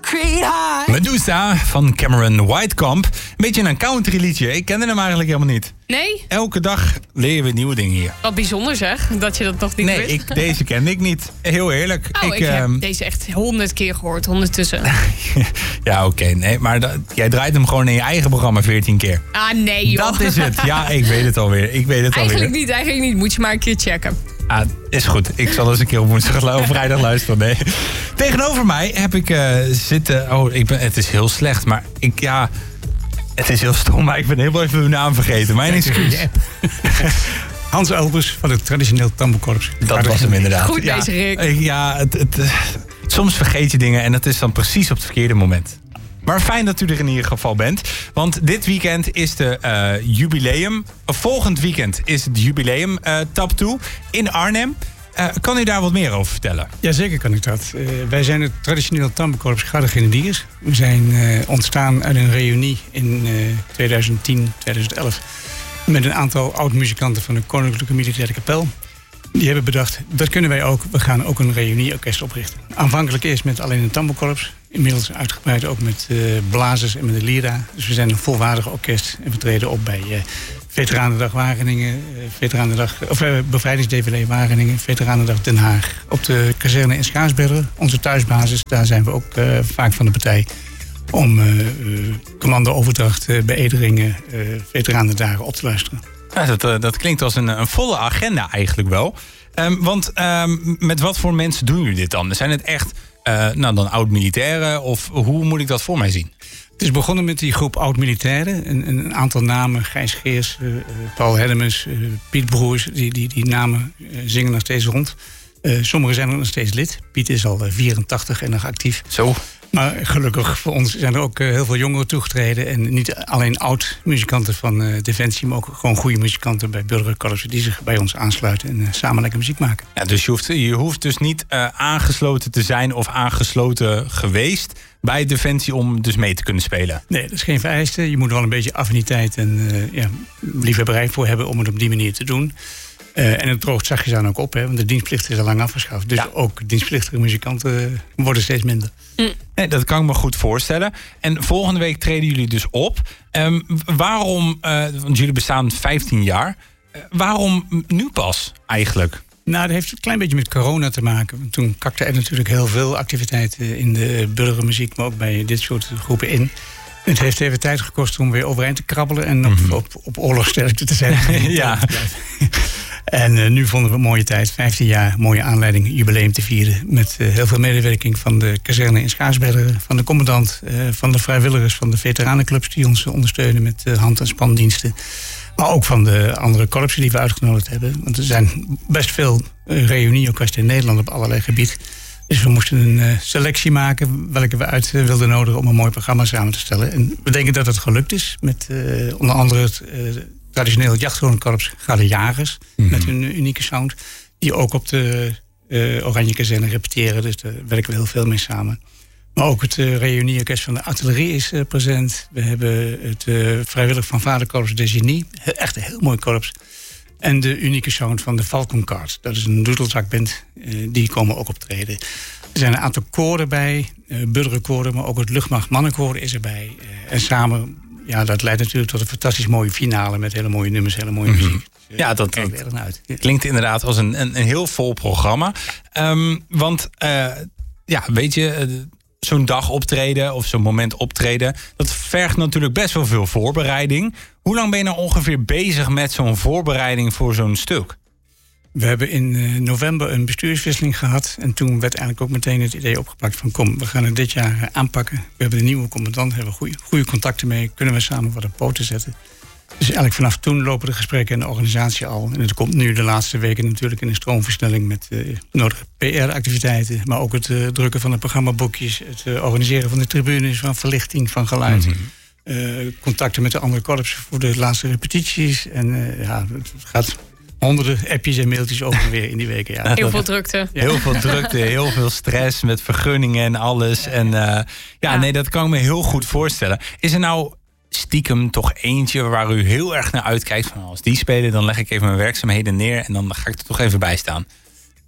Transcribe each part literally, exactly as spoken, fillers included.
Creed High. Medusa van Cameron Whitekamp. Een beetje een country liedje. Ik kende hem eigenlijk helemaal niet. Nee? Elke dag leren we nieuwe dingen hier. Wat bijzonder zeg, dat je dat nog niet nee, wist. ik, deze kende ik niet. Heel eerlijk. Oh, ik, ik heb um... deze echt honderd keer gehoord, ondertussen. ja, oké. Okay, nee, maar dat, jij draait hem gewoon in je eigen programma veertien keer. Ah, nee joh. Dat is het. Ja, ik weet het alweer. Ik weet het eigenlijk alweer. niet, eigenlijk niet. Moet je maar een keer checken. Ah, is goed. Ik zal eens een keer op woensdag of vrijdag luisteren. Nee. Tegenover mij heb ik uh, zitten... Oh, ik ben, het is heel slecht, maar ik... Ja, het is heel stom, maar ik ben heel even uw naam vergeten. Mijn excuus. Hans Elbers van het traditioneel tamboerkorps. Dat was hem inderdaad. Goed bezig, Rick. Ja, ja het, het, het, soms vergeet je dingen en dat is dan precies op het verkeerde moment. Maar fijn dat u er in ieder geval bent. Want dit weekend is de uh, jubileum. Of volgend weekend is het jubileum uh, Tap twee in Arnhem. Uh, kan u daar wat meer over vertellen? Jazeker kan ik dat. Uh, wij zijn het traditioneel tamboerkorps Garde Grenadiers. We zijn uh, ontstaan uit een reunie in uh, tweeduizend tien, tweeduizend elf... met een aantal oud-muzikanten van de Koninklijke Militaire Kapel. Die hebben bedacht, dat kunnen wij ook. We gaan ook een reunieorkest oprichten. Aanvankelijk eerst met alleen een tamboerkorps. Inmiddels uitgebreid ook met uh, blazers en met de lira. Dus we zijn een volwaardig orkest. En we treden op bij uh, Veteranendag Wageningen, uh, Veteranendag, of uh, Bevrijdings-D V D Wageningen, Veteranendag Den Haag. Op de kazerne in Schaarsbergen, onze thuisbasis, daar zijn we ook uh, vaak van de partij. Om uh, uh, commando-overdracht, uh, beëdigingen, uh, veteranendagen op te luisteren. Ja, dat, uh, dat klinkt als een, een volle agenda eigenlijk wel. Um, want um, met wat voor mensen doen jullie dit dan? Zijn het echt uh, nou, dan oud-militairen of hoe moet ik dat voor mij zien? Het is begonnen met die groep oud-militairen. Een, een aantal namen, Gijs Geers, uh, Paul Herdemans, uh, Piet Broers. Die, die, die namen uh, zingen nog steeds rond. Uh, sommigen zijn er nog steeds lid. Piet is al uh, vierentachtig en nog actief. Zo. Maar gelukkig voor ons zijn er ook uh, heel veel jongeren toegetreden. En niet alleen oud-muzikanten van uh, Defensie, maar ook gewoon goede muzikanten bij burgerkorpsen die zich bij ons aansluiten en uh, samen lekker muziek maken. Ja, dus je hoeft, je hoeft dus niet uh, aangesloten te zijn of aangesloten geweest bij Defensie om dus mee te kunnen spelen. Nee, dat is geen vereiste. Je moet er wel een beetje affiniteit en uh, ja, liefhebberij voor hebben om het op die manier te doen. Uh, en het droogt zachtjes aan ook op, hè, want de dienstplicht is al lang afgeschaft. Dus ja. Ook dienstplichtige muzikanten worden steeds minder. Mm. Nee, dat kan ik me goed voorstellen. En volgende week treden jullie dus op. Um, waarom, uh, want jullie bestaan vijftien jaar. Uh, waarom nu pas eigenlijk? Nou, dat heeft een klein beetje met corona te maken. Toen kakte er natuurlijk heel veel activiteiten in de burgermuziek, maar ook bij dit soort groepen in. Het heeft even tijd gekost om weer overeind te krabbelen en op, mm-hmm. op, op oorlogsterkte te zijn. Ja. En uh, nu vonden we een mooie tijd, vijftien jaar, mooie aanleiding, jubileum te vieren. Met uh, heel veel medewerking van de kazerne in Schaarsbergen, van de commandant, uh, van de vrijwilligers, van de veteranenclubs die ons ondersteunen met uh, hand- en spandiensten. Maar ook van de andere korpsen die we uitgenodigd hebben. Want er zijn best veel uh, reunieorkesten in Nederland op allerlei gebieden. Dus we moesten een uh, selectie maken welke we uit uh, wilden nodigen om een mooi programma samen te stellen. En we denken dat het gelukt is met uh, onder andere het uh, traditioneel jachthoornkorps Garde Jagers. Mm-hmm. Met hun unieke sound. Die ook op de uh, Oranje Kazerne repeteren. Dus daar werken we heel veel mee samen. Maar ook het uh, reunieorkest van de artillerie is uh, present. We hebben het uh, vrijwillig van vaderkorps de Genie. Echt een heel mooi korps. En de unieke sound van de Falcon Card. Dat is een doedelzakband. Uh, die komen ook optreden. Er zijn een aantal koren bij. Uh, burgerkoren, maar ook het luchtmacht mannenkoor is erbij. Uh, en samen, ja, dat leidt natuurlijk tot een fantastisch mooie finale. Met hele mooie nummers, hele mooie muziek. Mm-hmm. Dus, uh, ja, dat, dat er uit. Klinkt inderdaad als een, een, een heel vol programma. Um, want, uh, ja, weet je... Uh, zo'n dag optreden of zo'n moment optreden, dat vergt natuurlijk best wel veel voorbereiding. Hoe lang ben je nou ongeveer bezig met zo'n voorbereiding voor zo'n stuk? We hebben in uh, november een bestuurswisseling gehad. En toen werd eigenlijk ook meteen het idee opgepakt van kom, we gaan het dit jaar uh, aanpakken. We hebben een nieuwe commandant, hebben we goede contacten mee. Kunnen we samen wat op poten zetten. Dus eigenlijk vanaf toen lopen de gesprekken en de organisatie al. En het komt nu de laatste weken natuurlijk in een stroomversnelling met uh, nodige P R-activiteiten. Maar ook het uh, drukken van de programmaboekjes. Het uh, organiseren van de tribunes, van verlichting, van geluid. Mm-hmm. Uh, contacten met de andere korpsen voor de laatste repetities. En uh, ja, het gaat honderden appjes en mailtjes over en weer in die weken. Ja. Heel veel drukte. Ja. Heel veel drukte, heel veel stress met vergunningen en alles. En uh, ja, ja, nee, dat kan ik me heel goed voorstellen. Is er nou stiekem toch eentje waar u heel erg naar uitkijkt? Van als die spelen, dan leg ik even mijn werkzaamheden neer en dan ga ik er toch even bij staan.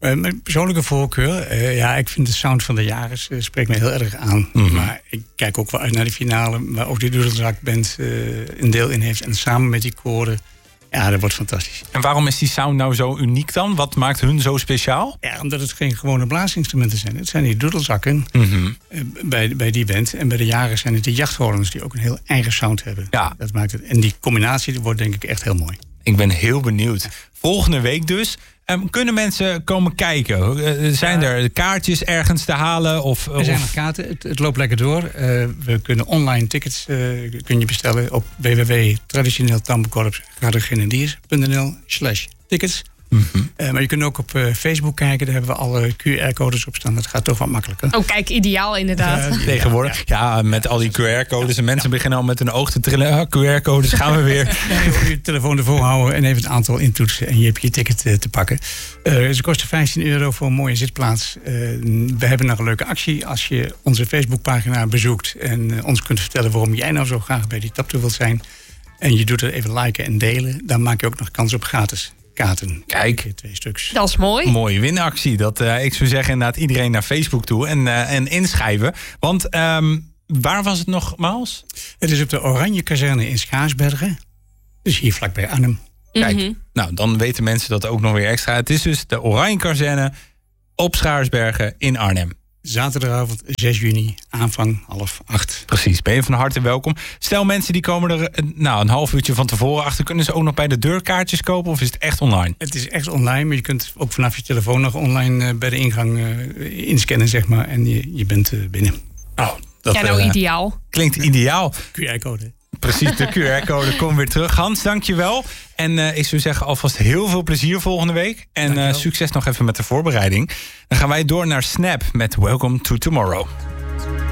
Uh, mijn persoonlijke voorkeur, uh, ja, ik vind de sound van de jagers uh, spreekt me heel erg aan. Mm-hmm. Maar ik kijk ook wel uit naar de finale, waar ook die Doedelzakband uh, een deel in heeft. En samen met die koren, ja, dat wordt fantastisch. En waarom is die sound nou zo uniek dan? Wat maakt hun zo speciaal? Ja, omdat het geen gewone blaasinstrumenten zijn. Het zijn die doedelzakken mm-hmm. uh, bij, bij die band. En bij de jagers zijn het de jachthorens die ook een heel eigen sound hebben. Ja. Dat maakt het. En die combinatie wordt denk ik echt heel mooi. Ik ben heel benieuwd. Volgende week dus. Um, kunnen mensen komen kijken? Uh, zijn er kaartjes ergens te halen? Of, er zijn of... nog kaarten. Het, het loopt lekker door. Uh, we kunnen online tickets uh, kun je bestellen op w w w punt traditioneel tamboerkorps grenadiers punt n l slash tickets. Mm-hmm. Uh, maar je kunt ook op uh, Facebook kijken. Daar hebben we alle Q R-codes op staan. Dat gaat toch wat makkelijker. Oh, kijk, ideaal inderdaad. Uh, Tegenwoordig, ja, ja, met al die Q R-codes. En mensen ja. beginnen al met hun oog te trillen. Ah, Q R-codes, gaan we weer. Nee, je je telefoon ervoor houden en even het aantal intoetsen. En je hebt je ticket uh, te pakken. Uh, ze kosten vijftien euro voor een mooie zitplaats. Uh, we hebben nog een leuke actie. Als je onze Facebookpagina bezoekt en uh, ons kunt vertellen waarom jij nou zo graag bij die taptoe wilt zijn. En je doet er even liken en delen. Dan maak je ook nog kans op gratis kaarten. Kijk, twee stuks. Dat is mooi. Mooie winactie. Dat, uh, ik zou zeggen inderdaad iedereen naar Facebook toe en, uh, en inschrijven. Want um, waar was het nogmaals? Het is op de Oranje Kazerne in Schaarsbergen. Dus hier vlakbij Arnhem. Kijk, mm-hmm. nou dan weten mensen dat ook nog weer extra. Het is dus de Oranje Kazerne op Schaarsbergen in Arnhem. Zaterdagavond zes juni, aanvang half acht. Precies, ben je van harte welkom. Stel mensen die komen er nou, een half uurtje van tevoren achter. Kunnen ze ook nog bij de deur kaartjes kopen of is het echt online? Het is echt online, maar je kunt ook vanaf je telefoon nog online uh, bij de ingang uh, inscannen, zeg maar. En je, je bent uh, binnen. Oh, dat, ja, nou uh, ideaal. Klinkt ideaal. Q R-code. Precies, de Q R-code komt weer terug. Hans, dank je wel. En uh, ik zou zeggen alvast heel veel plezier volgende week. En uh, succes nog even met de voorbereiding. Dan gaan wij door naar Snap met Welcome to Tomorrow.